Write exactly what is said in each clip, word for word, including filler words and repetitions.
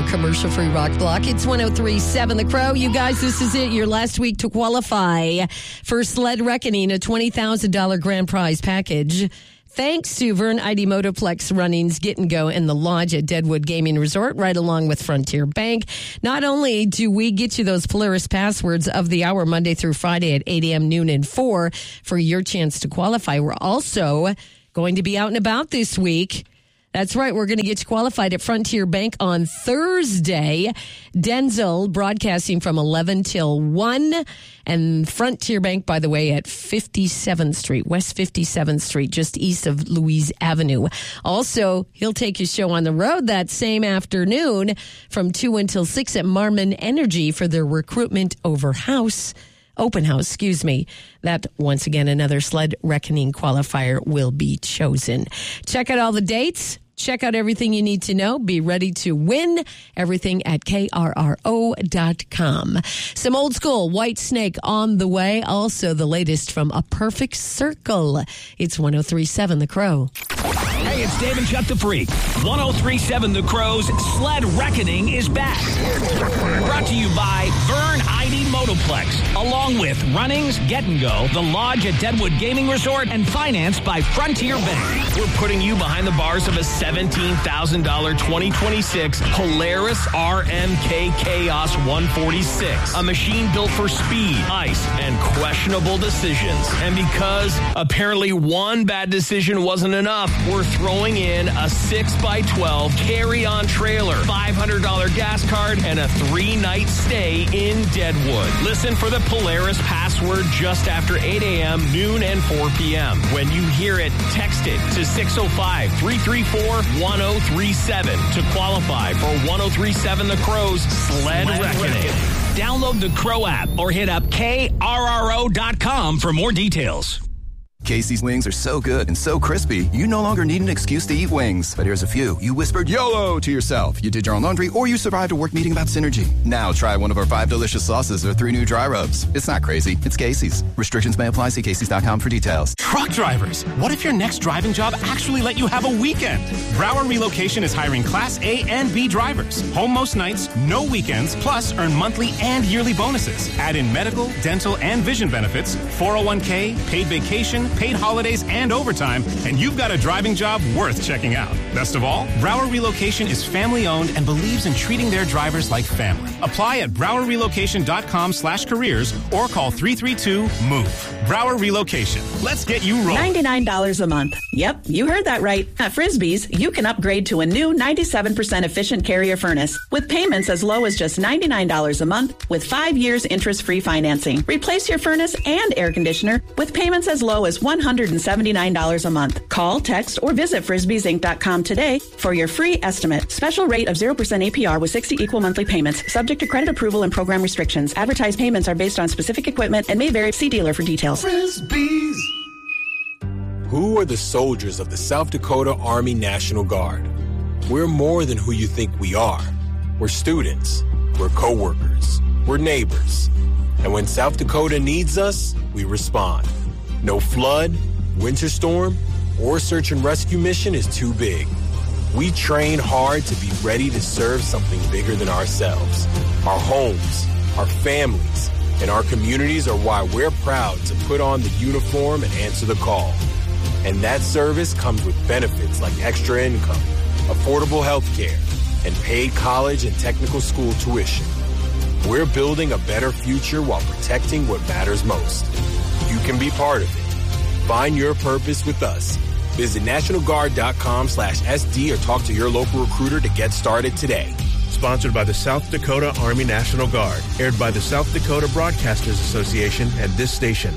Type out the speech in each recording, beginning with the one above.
commercial-free rock block. It's one oh three point seven The Crow. You guys, this is it. Your last week to qualify for Sled Reckoning, a twenty thousand dollars grand prize package. Thanks to Vern I D Motoplex Runnings Get and Go and the Lodge at Deadwood Gaming Resort, right along with Frontier Bank. Not only do we get you those Polaris passwords of the hour Monday through Friday at eight a.m., noon, and four for your chance to qualify, we're also going to be out and about this week. That's right. We're going to get you qualified at Frontier Bank on Thursday. Denzel broadcasting from eleven till one. And Frontier Bank, by the way, at fifty-seventh Street, West fifty-seventh Street, just east of Louise Avenue. Also, he'll take his show on the road that same afternoon from two until six at Marmon Energy for their recruitment over house. Open house, excuse me. That, once again, another Sled Reckoning qualifier will be chosen. Check out all the dates. Check out everything you need to know. Be ready to win. Everything at K R R O dot com. Some old school White Snake on the way. Also, the latest from A Perfect Circle. It's one oh three point seven The Crow. Hey, it's Dave and Chuck the Freak. one oh three point seven The Crow's Sled Reckoning is back. Brought to you by Vern I D Motoplex, along with Runnings Get and Go, the Lodge at Deadwood Gaming Resort, and financed by Frontier Bank. We're putting you behind the bars of a seventeen thousand dollars twenty twenty-six Polaris R M K Chaos one forty-six, a machine built for speed, ice, and questionable decisions. And because apparently one bad decision wasn't enough, we're throwing in a six by twelve carry-on trailer, five hundred dollars gas card, and a three-night stay in Deadwood. Listen for the Polaris password just after eight a.m., noon, and four p.m. When you hear it, text it to six oh five, three three four, one oh three seven to qualify for one oh three point seven The Crow's Sled, Sled Reckoning. Reckoning. Download the Crow app or hit up K R R O dot com for more details. Casey's wings are so good and so crispy, you no longer need an excuse to eat wings. But here's a few. You whispered YOLO to yourself. You did your own laundry, or you survived a work meeting about synergy. Now try one of our five delicious sauces or three new dry rubs. It's not crazy. It's Casey's. Restrictions may apply. See Casey's dot com for details. Truck drivers, what if your next driving job actually let you have a weekend? Broward Relocation is hiring Class A and B drivers. Home most nights, no weekends, plus earn monthly and yearly bonuses. Add in medical, dental, and vision benefits, four oh one k, paid vacation, paid holidays, and overtime, and you've got a driving job worth checking out. Best of all, Broward Relocation is family-owned and believes in treating their drivers like family. Apply at broward relocation dot com slash careers or call three three two, MOVE. Broward Relocation. Let's get you rolling. ninety-nine dollars a month. Yep, you heard that right. At Frisbee's, you can upgrade to a new ninety-seven percent efficient carrier furnace with payments as low as just ninety-nine dollars a month with five years interest-free financing. Replace your furnace and air conditioner with payments as low as one hundred seventy-nine dollars a month. Call, text, or visit frisbees inc dot com today for your free estimate. Special rate of zero percent A P R with sixty equal monthly payments, subject to credit approval and program restrictions. Advertised payments are based on specific equipment and may vary. See dealer for details. Frisbees. Who are the soldiers of the South Dakota Army National Guard? We're more than who you think we are. We're students. We're co-workers. We're neighbors. And when South Dakota needs us, we respond. No flood, winter storm, or search and rescue mission is too big. We train hard to be ready to serve something bigger than ourselves. Our homes, our families, and our communities are why we're proud to put on the uniform and answer the call. And that service comes with benefits like extra income, affordable health care, and paid college and technical school tuition. We're building a better future while protecting what matters most. You can be part of it. Find your purpose with us. Visit national guard dot com slash S D or talk to your local recruiter to get started today. Sponsored by the South Dakota Army National Guard. Aired by the South Dakota Broadcasters Association and this station.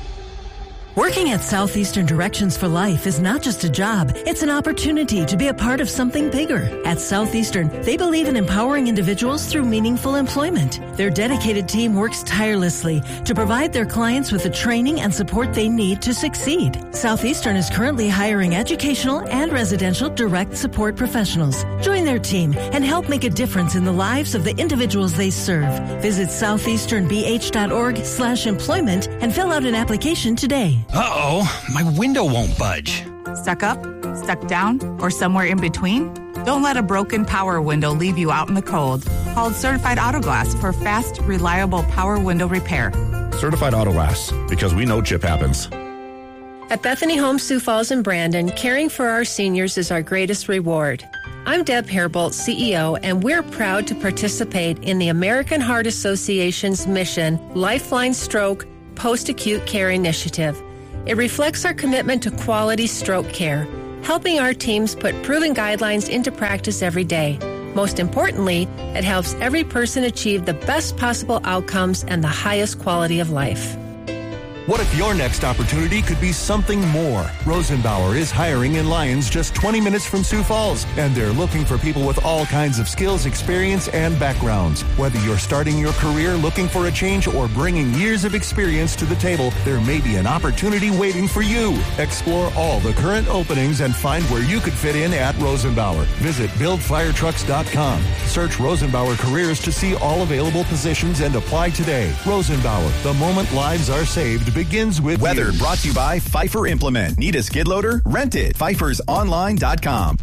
Working at Southeastern Directions for Life is not just a job, it's an opportunity to be a part of something bigger. At Southeastern, they believe in empowering individuals through meaningful employment. Their dedicated team works tirelessly to provide their clients with the training and support they need to succeed. Southeastern is currently hiring educational and residential direct support professionals. Join their team and help make a difference in the lives of the individuals they serve. Visit southeastern b h dot org slash employment and fill out an application today. Uh-oh, my window won't budge. Stuck up, stuck down, or somewhere in between? Don't let a broken power window leave you out in the cold. Call Certified Auto Glass for fast, reliable power window repair. Certified Auto Glass, because we know chip happens. At Bethany Homes, Sioux Falls and Brandon, caring for our seniors is our greatest reward. I'm Deb Hairbolt, C E O, and we're proud to participate in the American Heart Association's mission, Lifeline Stroke Post-Acute Care Initiative. It reflects our commitment to quality stroke care, helping our teams put proven guidelines into practice every day. Most importantly, it helps every person achieve the best possible outcomes and the highest quality of life. What if your next opportunity could be something more? Rosenbauer is hiring in Lyons, just twenty minutes from Sioux Falls, and they're looking for people with all kinds of skills, experience, and backgrounds. Whether you're starting your career, looking for a change, or bringing years of experience to the table, there may be an opportunity waiting for you. Explore all the current openings and find where you could fit in at Rosenbauer. Visit build fire trucks dot com. Search Rosenbauer Careers to see all available positions and apply today. Rosenbauer, the moment lives are saved begins with Weather you. Brought to you by Pfeiffer Implement. Need a skid loader? Rent it. Pfeiffer's online dot com.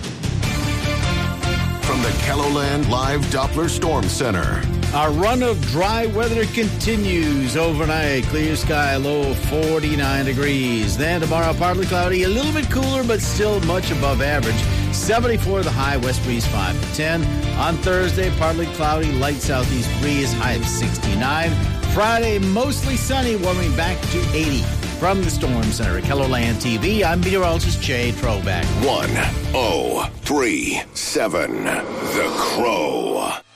From the KELOLAND Live Doppler Storm Center. Our run of dry weather continues overnight. Clear sky, low forty-nine degrees. Then tomorrow, partly cloudy, a little bit cooler, but still much above average. seventy-four the high, west breeze five to ten. On Thursday, partly cloudy, light southeast breeze, high of sixty-nine. Friday, mostly sunny, warming back to eighty. From the Storm Center at KELOLAND T V, I'm meteorologist Jay Troback. one oh three seven The Crow.